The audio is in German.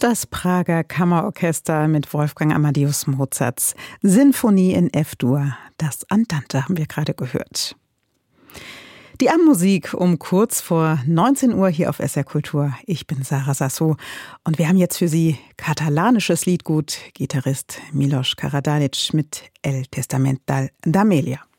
Das Prager Kammerorchester mit Wolfgang Amadeus Mozarts Sinfonie in F-Dur. Das Andante haben wir gerade gehört. Die Abendmusik um kurz vor 19 Uhr hier auf SR Kultur. Ich bin Sarah Sassou und wir haben jetzt für Sie katalanisches Liedgut, Gitarrist Milos Karadalic mit El Testament d'Amelia.